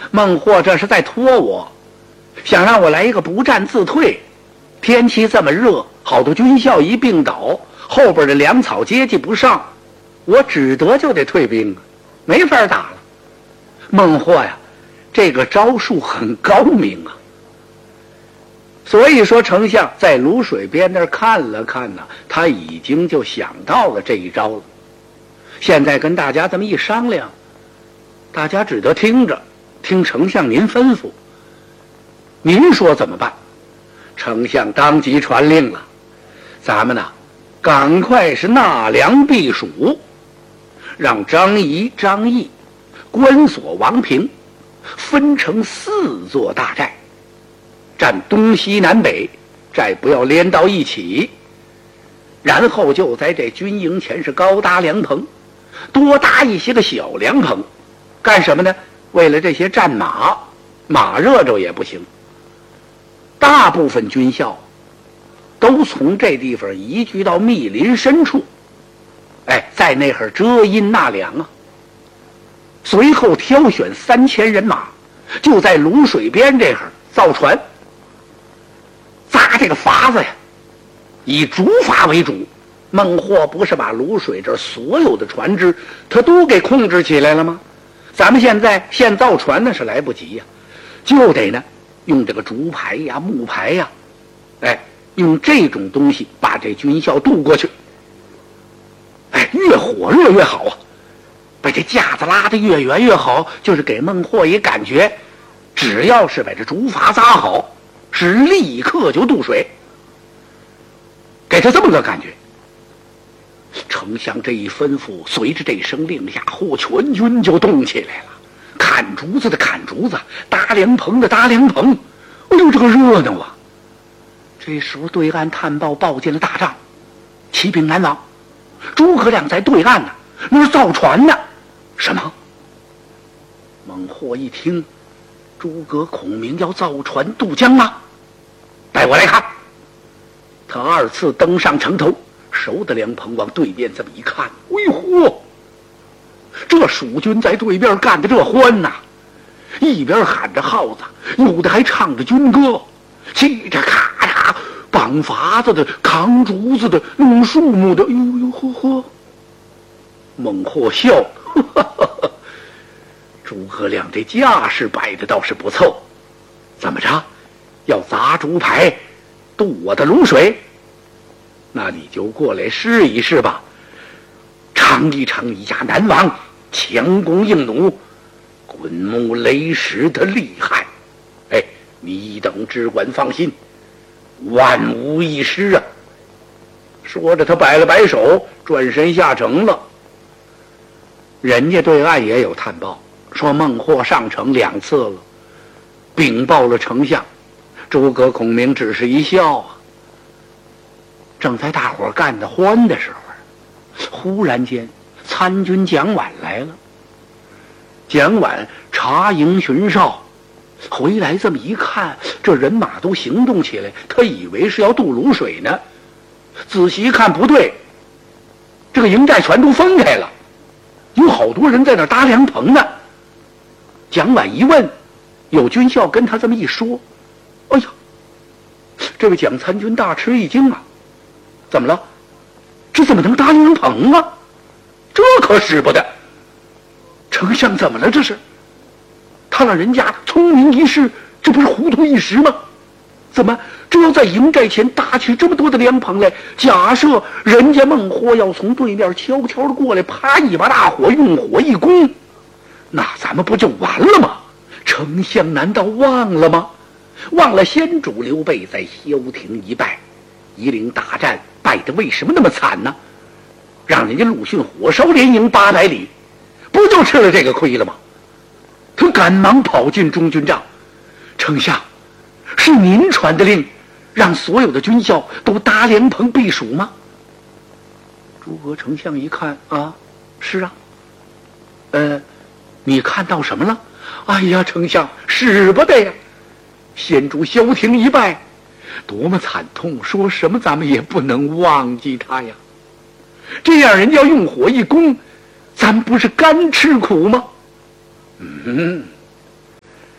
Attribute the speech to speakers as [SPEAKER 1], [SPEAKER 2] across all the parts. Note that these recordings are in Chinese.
[SPEAKER 1] 孟获这是在拖我，想让我来一个不战自退。天气这么热，好多军校一病倒，后边的粮草接济不上，我只得就得退兵，没法打了。孟获呀，这个招数很高明啊。所以说丞相在卤水边那儿看了看呢，他已经就想到了这一招了。现在跟大家这么一商量，大家只得听着，听丞相您吩咐，您说怎么办？丞相当即传令了，咱们呢赶快是纳粮避暑，让张仪、张毅、关索、王平分成4座大寨，占东西南北，寨不要连到一起。然后就在这军营前是高搭凉棚，多搭一些个小凉棚，干什么呢？为了这些战马，马热着也不行。大部分军校都从这地方移居到密林深处，在那会儿遮阴纳凉啊。随后挑选3000人马，就在卤水边这会儿造船，扎这个筏子呀，以竹筏为主。孟获不是把卤水这所有的船只他都给控制起来了吗？咱们现造船那是来不及呀，就得呢用这个竹排呀、木排呀，用这种东西把这军校渡过去。越火热越好啊，把这架子拉得越远越好，就是给孟获一感觉，只要是把这竹筏扎好，是立刻就渡水，给他这么个感觉。丞相这一吩咐，随着这声令下，全军就动起来了，砍竹子的砍竹子，搭凉棚的搭凉棚。哎呦，这个热闹啊！这时候对岸探报报进了大帐，骑兵南往，诸葛亮在对岸呢，那是造船呢。什么？孟获一听，诸葛孔明要造船渡江吗？带我来看。他2次登上城头，熟的凉棚往对面这么一看，哎嚯！这蜀军在对面干的这欢呐，一边喊着号子，有的还唱着军歌，嘁着咔嚓，绑筏子的、扛竹子的、弄树木的，呵。孟获笑，诸葛亮这架势摆的倒是不凑，怎么着？要砸竹排渡我的卤水？那你就过来试一试吧，尝一尝一家南王强弓硬弩、滚木雷石的厉害。你等只管放心，万无一失啊！说着，他摆了摆手，转身下城了。人家对岸也有探报，说孟获上城2次了，禀报了丞相。诸葛孔明只是一笑啊。正在大伙干得欢的时候，忽然间参军蒋琬来了。蒋琬察营巡哨回来，这么一看，这人马都行动起来，他以为是要渡卤水呢，仔细一看不对，这个营寨全都分开了，有好多人在那搭凉棚呢。蒋琬一问，有军校跟他这么一说，哎呀，这位蒋参军大吃一惊啊！怎么了？这怎么能搭凉棚啊？这可使不得！丞相怎么了？这是他让人家聪明一世，这不是糊涂一时吗？怎么这要在营寨前搭起这么多的凉棚来？假设人家孟获要从对面悄悄的过来，啪一把大火，用火一攻，那咱们不就完了吗？丞相难道忘了吗？忘了先主刘备在萧亭一败，夷陵大战败得为什么那么惨呢？让人家陆逊火烧连营800里，不就吃了这个亏了吗？他赶忙跑进中军帐，丞相，是您传的令，让所有的军校都搭凉棚避暑吗？诸葛丞相一看啊，是啊。你看到什么了？哎呀，丞相，使不得呀！先主萧亭一败，多么惨痛，说什么咱们也不能忘记他呀。这样人家用火一攻，咱不是干吃苦吗？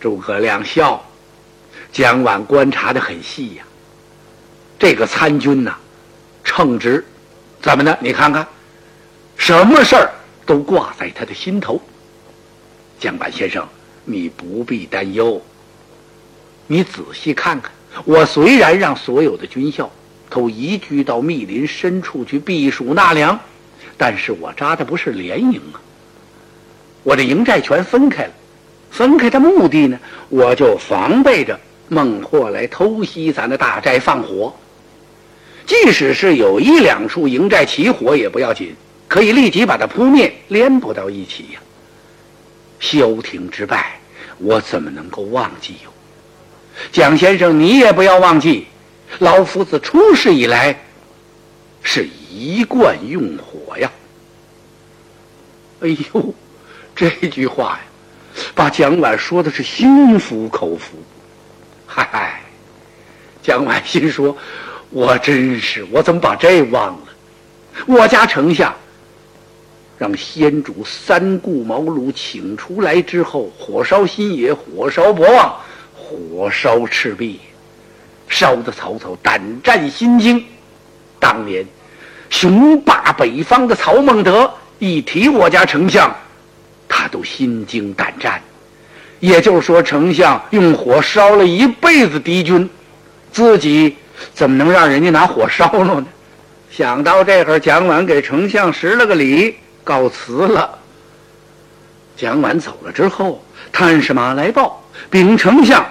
[SPEAKER 1] 诸葛亮笑。蒋琬观察得很细呀，这个参军呐，称职，怎么呢？你看看，什么事儿都挂在他的心头。蒋琬先生，你不必担忧。你仔细看看，我虽然让所有的军校都移居到密林深处去避暑纳凉，但是我扎的不是连营啊，我这营寨全分开了。分开的目的呢，我就防备着孟获来偷袭咱的大寨放火。即使是有一两处营寨起火也不要紧，可以立即把它扑灭，连不到一起呀。萧亭之败，我怎么能够忘记哟？蒋先生，你也不要忘记，老夫子出世以来是一贯用火呀。哎呦，这句话呀，把蒋琬说的是心服口服。嗨，蒋琬心说，我怎么把这忘了？我家丞相让先主三顾茅庐请出来之后，火烧新野，火烧博望，火烧赤壁，烧得曹操胆战心惊。当年雄霸北方的曹孟德一提我家丞相，他都心惊胆战。也就是说，丞相用火烧了一辈子敌军，自己怎么能让人家拿火烧了呢？想到这会儿，蒋琬给丞相施了个礼，告辞了。蒋琬走了之后，探视马来报，禀丞相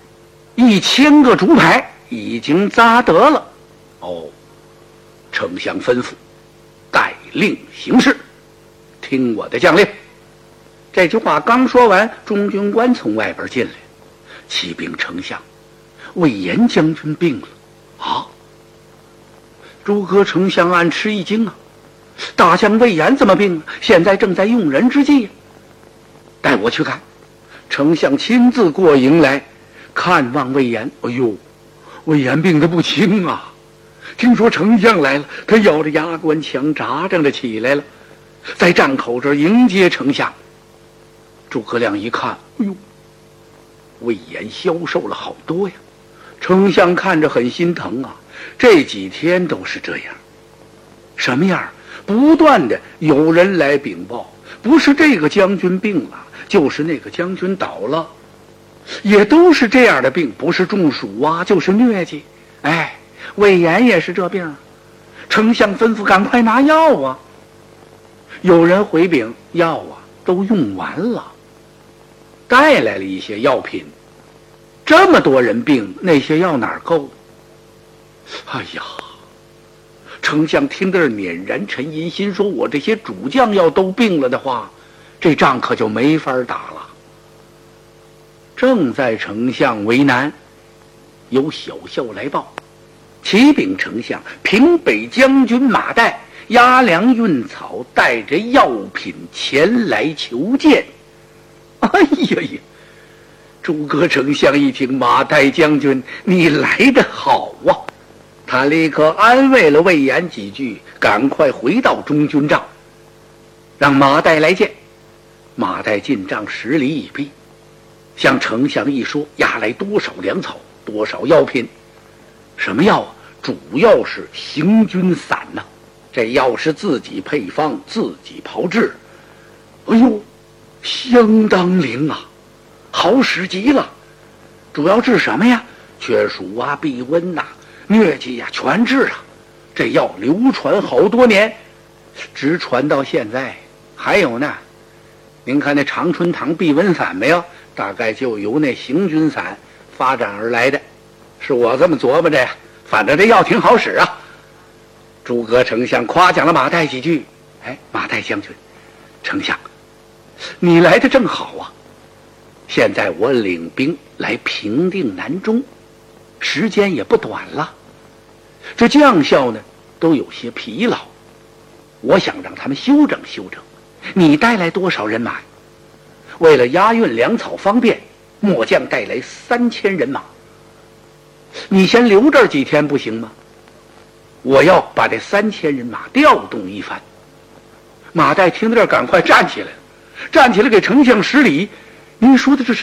[SPEAKER 1] 1000个竹排已经扎得了。哦，丞相吩咐，带令行事，听我的将令。这句话刚说完，中军官从外边进来，启禀丞相，魏延将军病了。啊！诸葛丞相暗吃一惊啊，大将魏延怎么病了？现在正在用人之际，带我去看。丞相亲自过营来看望魏延。哎呦，魏延病得不轻啊！听说丞相来了，他咬着牙关枪扎着起来了，在站口这儿迎接丞相。诸葛亮一看，哎呦，魏延消瘦了好多呀！丞相看着很心疼啊，这几天都是这样。什么样？不断的有人来禀报，不是这个将军病了，就是那个将军倒了，也都是这样的病，不是中暑啊，就是疟疾。哎，魏延也是这病，丞相吩咐赶快拿药啊。有人回禀，药啊都用完了。带来了一些药品，这么多人病，那些药哪儿够？哎呀，丞相听得是捻然沉吟，心说我这些主将要都病了的话，这仗可就没法打了。正在丞相为难，有小校来报，启禀丞相，平北将军马岱押粮运草，带着药品前来求见。哎呀呀！诸葛丞相一听，马岱将军，你来得好啊！他立刻安慰了魏延几句，赶快回到中军帐，让马岱来见。马岱进帐10里以避，向丞相一说，押来多少粮草，多少药品。什么药啊？主要是行军散呐。这药是自己配方，自己炮制。哎呦，相当灵啊，好使极了。主要治什么呀？缺暑啊，避瘟呐，疟疾呀，全治啊。这药流传好多年，直传到现在。还有呢，您看那常春堂避瘟散没有？大概就由那行军散发展而来的，是我这么琢磨着呀。反正这药挺好使啊。诸葛丞相夸奖了马岱几句。哎，马岱将军，丞相，你来的正好啊！现在我领兵来平定南中，时间也不短了。这将校呢，都有些疲劳，我想让他们休整休整。你带来多少人马？为了押运粮草方便，末将带来3000人马。你先留这儿几天不行吗？我要把这3000人马调动一番。马岱听到这儿，赶快站起来，站起来给丞相施礼。您说的这是